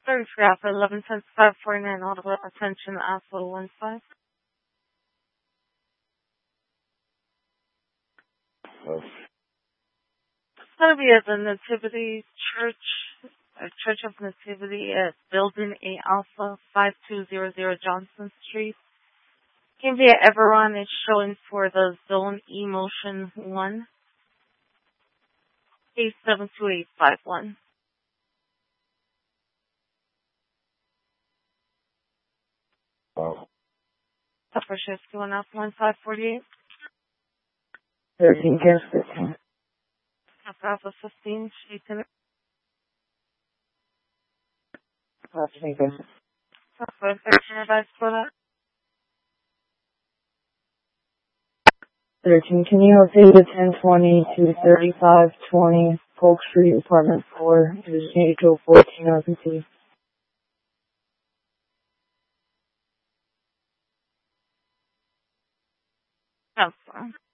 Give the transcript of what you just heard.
Sorry for Alpha 11-549 audible attention Alpha 15. It's going to be at the Nativity Church, Church of Nativity at Building A Alpha 5200 Johnson Street. Came via Everon is showing for the Zone Emotion 1, 872851. Oh. Upper shift going up 1548. 13, guess 15. Alpha 15, Shaken. Last finger. Alpha 13, advice for that. 13, can you update the 1020 to 3520 Polk Street, apartment 4, Division 14, RPT? That's fine.